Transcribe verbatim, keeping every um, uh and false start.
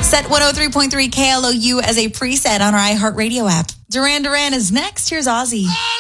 Set one oh three point three K L O U as a preset on our iHeartRadio app. Duran Duran is next. Here's Ozzy.